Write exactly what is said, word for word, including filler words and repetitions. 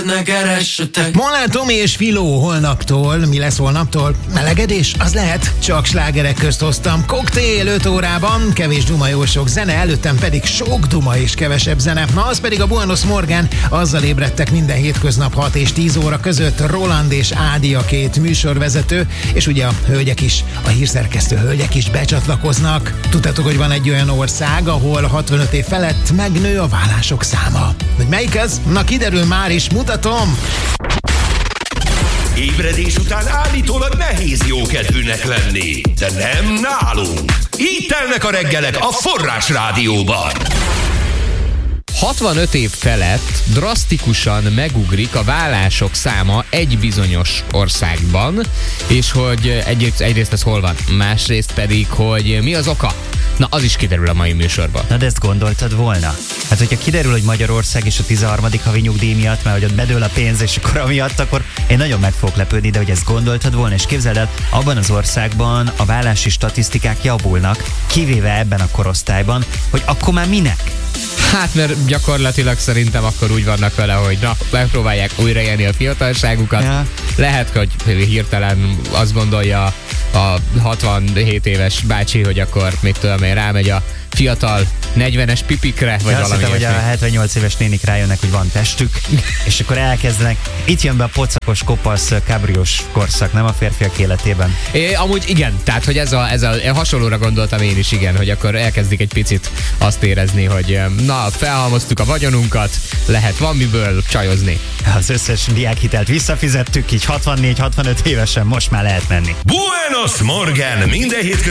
ne keressetek. Molnár Tomi és Filó holnaptól, mi lesz holnaptól? Melegedés? Az lehet, csak slágerek közt hoztam. Koktél öt órában, kevés duma, jó sok zene, előttem pedig sok duma és kevesebb zene. Na, az pedig a Buenos Morgan, azzal ébredtek minden hétköznap hat és tíz óra között Roland és Ádi a két műsorvezető, és ugye a hölgyek is, a hírszerkesztő hölgyek is becsatlakoznak. Tudtátok, hogy van egy olyan ország, ahol hatvanöt év felett megnő a vállások száma. Hogy melyik ez? Na, kiderül már is, mutatom! Ébredés után állítólag nehéz jókedvűnek lenni, de nem nálunk. Így telnek a reggelek a Forrás Rádióban. hatvanöt év felett drasztikusan megugrik a vállások száma egy bizonyos országban, és hogy egyrészt, egyrészt ez hol van, másrészt pedig, hogy mi az oka. Na, az is kiderül a mai műsorban. Na, de ezt gondoltad volna? Hát, hogyha kiderül, hogy Magyarország is a tizenharmadik havi nyugdíj miatt, mert hogy ott bedől a pénz, és akkor amiatt, akkor én nagyon meg fogok lepődni, de hogy ezt gondoltad volna, és képzeld el, abban az országban a vállási statisztikák javulnak, kivéve ebben a korosztályban, hogy akkor már minek? Hát, mert gyakorlatilag szerintem akkor úgy vannak vele, hogy na, megpróbálják újraélni a fiatalságukat. Ja. Lehet, hogy hirtelen azt gondolja a hatvanhét éves bácsi, hogy akkor mit tudom én, rámegy a fiatal negyvenes pipikre, vagy ja, valami. Azt hogy a hetvennyolc éves nénik rájönnek, hogy van testük, és akkor elkezdenek. Itt jön be a pocakos, kopasz, kabriós korszak, nem a férfiak életében. É, amúgy igen, tehát hogy ez a, ez a hasonlóra gondoltam én is, igen, hogy akkor elkezdik egy picit azt érezni, hogy na, felhalmoztuk a vagyonunkat, lehet van miből csajozni. Az összes diákhitelt visszafizettük, így hatvannégy hatvanöt évesen most már lehet menni. Buenos Morgan, minden hétköznap